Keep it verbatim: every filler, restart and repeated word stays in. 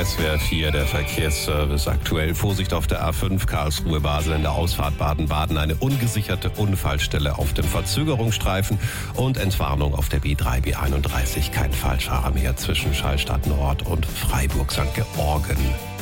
S W R vier, der Verkehrsservice. Aktuell Vorsicht auf der A fünf, Karlsruhe-Basel in der Ausfahrt Baden-Baden. Eine ungesicherte Unfallstelle auf dem Verzögerungsstreifen und Entwarnung auf der B drei, B einunddreißig. Kein Falschfahrer mehr zwischen Schallstadt Nord und Freiburg Sankt Georgen.